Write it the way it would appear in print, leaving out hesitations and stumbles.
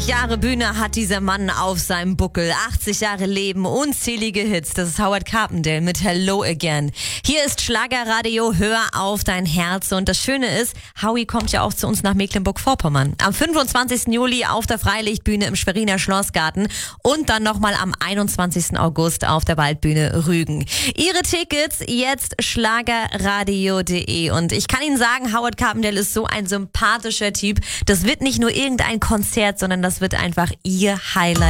Jahre Bühne hat dieser Mann auf seinem Buckel. 80 Jahre Leben, unzählige Hits. Das ist Howard Carpendale mit Hello Again. Hier ist Schlagerradio, hör auf dein Herz. Und das Schöne ist, Howie kommt ja auch zu uns nach Mecklenburg-Vorpommern. Am 25. Juli auf der Freilichtbühne im Schweriner Schlossgarten und dann nochmal am 21. August auf der Waldbühne Rügen. Ihre Tickets jetzt schlagerradio.de. Und ich kann Ihnen sagen, Howard Carpendale ist so ein sympathischer Typ. Das wird nicht nur irgendein Konzert, sondern das wird einfach Ihr Highlight.